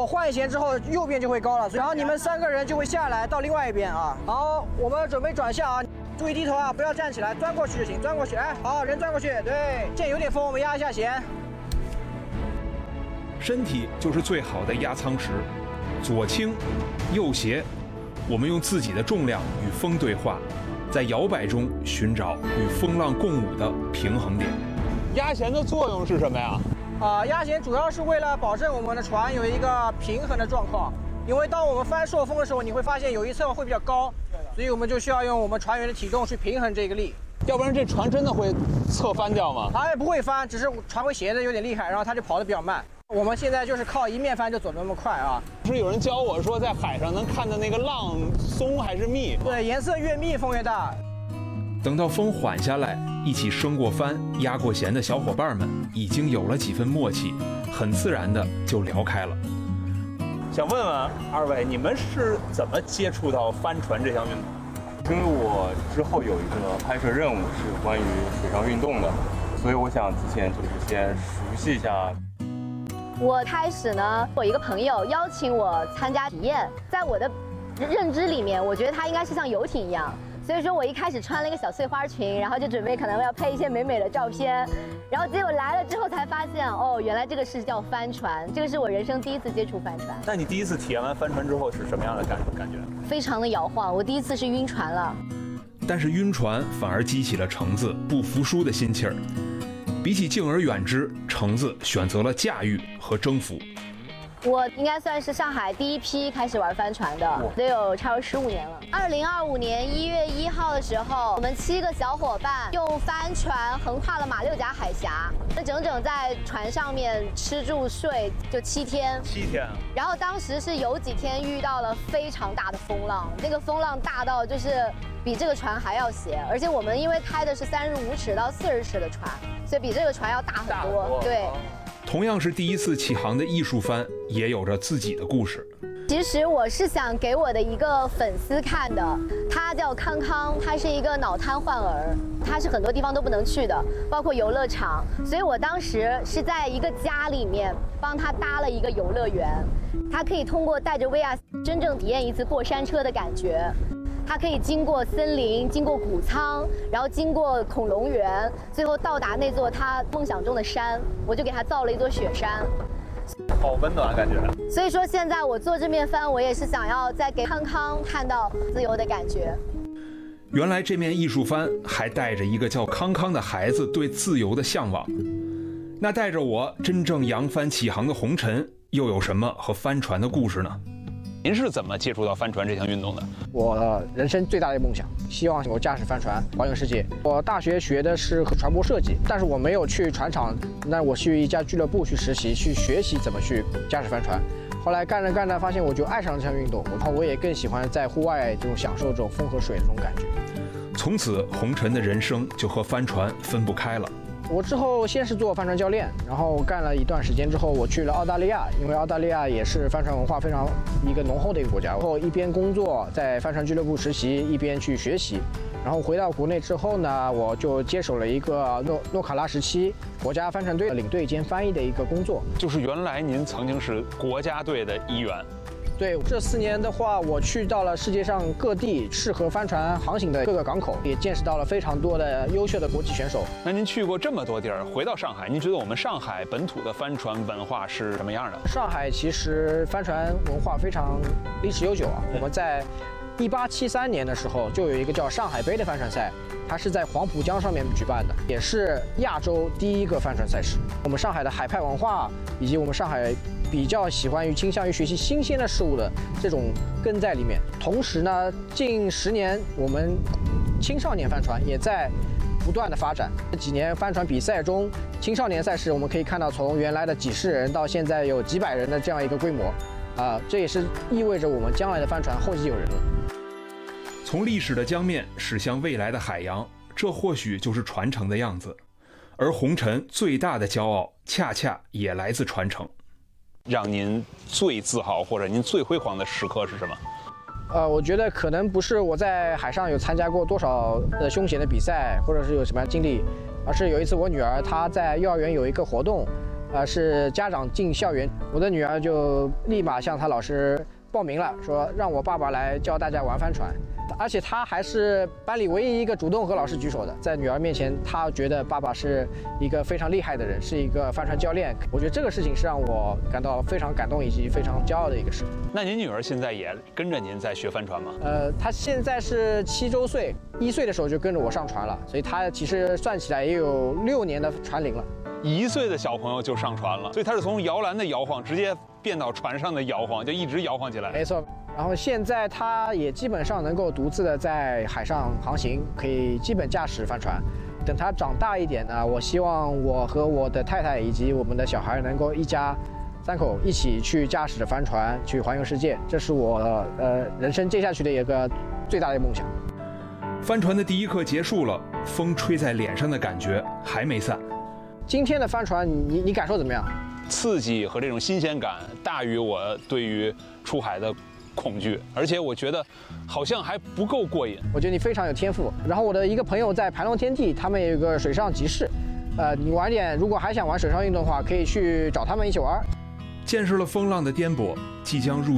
我换弦之后，右边就会高了，然后你们3个人就会下来到另外一边啊。好，我们准备转向啊，注意低头啊，不要站起来，钻过去就行，钻过去，哎，好，人钻过去，对，现在有点风，我们压一下弦。 身体就是最好的压舱石，左倾，右斜，我们用自己的重量与风对话，在摇摆中寻找与风浪共舞的平衡点。 压弦的作用是什么呀？ 压弦主要是为了保证我们的船有一个平衡的状况，因为当我们翻朔风的时候，你会发现有一侧会比较高，所以我们就需要用我们船员的体重去平衡这个力。 要不然这船真的会侧翻掉吗？ 它也不会翻，只是船会斜的有点厉害，然后它就跑得比较慢。我们现在就是靠一面翻就走得那么快啊！ 不是有人教我说，在海上能看到那个浪松还是密？ 对，颜色越密风越大。 等到风缓下来，一起升过帆、压过弦的小伙伴们已经有了几分默契，很自然的就聊开了。 想问问2位，你们是怎么接触到帆船这项运动？ 因为我之后有一个拍摄任务是关于水上运动的，所以我想之前就是先熟悉一下。 我开始呢，我一个朋友邀请我参加体验，在我的认知里面，我觉得它应该是像游艇一样。所以说我一开始穿了一个小碎花裙，然后就准备可能要拍一些美美的照片，然后结果来了之后才发现，哦，原来这个是叫帆船，这个是我人生第一次接触帆船。 那你第一次体验完帆船之后是什么样的感觉？ 非常的摇晃，我第一次是晕船了。 但是晕船反而激起了橙子不服输的心气儿。比起敬而远之，橙子选择了驾驭和征服。 我应该算是上海第一批开始玩帆船的，得有差不多15年了。2025年1月1号的时候，我们7个小伙伴用帆船横跨了马六甲海峡，那整整在船上面吃住睡就7天。 7天。 然后当时是有几天遇到了非常大的风浪，那个风浪大到就是比这个船还要斜，而且我们因为开的是35尺到40尺的船，所以比这个船要大很多。对。 同样是第一次起航的艺术帆，也有着自己的故事。 其实我是想给我的一个粉丝看的，他叫康康，他是一个脑瘫患儿，他是很多地方都不能去的，包括游乐场。所以我当时是在一个家里面帮他搭了一个游乐园，他可以通过带着 VR 真正体验一次过山车的感觉。它可以经过森林，经过谷仓，然后经过恐龙园，最后到达那座他梦想中的山。我就给他造了一座雪山， 好温暖感觉。 所以说现在我做这面帆，我也是想要再给康康看到自由的感觉。 原来这面艺术帆还带着一个叫康康的孩子对自由的向往。那带着我真正扬帆起航的红尘，又有什么和帆船的故事呢？ 您是怎么接触到帆船这项运动的？ 我人生最大的梦想，希望我驾驶帆船环游世界。我大学学的是船舶设计，但是我没有去船厂，那我去一家俱乐部去实习，去学习怎么去驾驶帆船。后来干着干着，发现我就爱上了这项运动，然后我也更喜欢在户外这种享受这种风和水的这种感觉。 从此，红尘的人生就和帆船分不开了。 我之后先是做帆船教练，然后干了一段时间之后，我去了澳大利亚，因为澳大利亚也是帆船文化非常一个浓厚的一个国家。然后一边工作在帆船俱乐部实习，一边去学习。然后回到国内之后呢，我就接手了一个诺卡拉17国家帆船队的领队兼翻译的一个工作。 就是原来您曾经是国家队的一员。 对，这4年的话，我去到了世界上各地适合帆船航行的各个港口，也见识到了非常多的优秀的国际选手。 那您去过这么多地儿，回到上海，您觉得我们上海本土的帆船文化是什么样的？ 上海其实帆船文化非常历史悠久啊。我们在1873年的时候就有一个叫上海杯的帆船赛，它是在黄浦江上面举办的，也是亚洲第一个帆船赛事。我们上海的海派文化以及我们上海比较倾向于学习新鲜的事物的这种根在里面。同时呢，近10年我们青少年帆船也在不断的发展。这几年帆船比赛中，青少年赛事我们可以看到从原来的几十人到现在有几百人的这样一个规模，这也是意味着我们将来的帆船后继有人了。 从历史的江面驶向未来的海洋，这或许就是传承的样子。而红尘最大的骄傲，恰恰也来自传承。 让您最自豪或者您最辉煌的时刻是什么？ 我觉得可能不是我在海上有参加过多少的凶险的比赛，或者是有什么经历，而是有一次我女儿她在幼儿园有一个活动， 是家长进校园，我的女儿就立马向她老师报名了，说让我爸爸来教大家玩帆船。而且她还是班里唯一一个主动和老师举手的，在女儿面前，她觉得爸爸是一个非常厉害的人，是一个帆船教练。我觉得这个事情是让我感到非常感动以及非常骄傲的一个事。 那您女儿现在也跟着您在学帆船吗？ 她现在是7周岁，1岁的时候就跟着我上船了，所以她其实算起来也有6年的船龄了。 1岁的小朋友就上船了，所以他是从摇篮的摇晃直接变到船上的摇晃，就一直摇晃起来。 没错。然后现在他也基本上能够独自的在海上航行，可以基本驾驶帆船。等他长大一点呢，我希望我和我的太太以及我们的小孩能够一家3口一起去驾驶着帆船去环游世界，这是我人生接下去的一个最大的梦想。 帆船的第一课结束了，风吹在脸上的感觉还没散。 今天的帆船，你感受怎么样？ 刺激和这种新鲜感大于我对于出海的恐惧，而且我觉得好像还不够过瘾。 我觉得你非常有天赋。然后我的一个朋友在盘龙天地，他们有一个水上集市，你晚点如果还想玩水上运动的话，可以去找他们一起玩。 见识了风浪的颠簸，即将入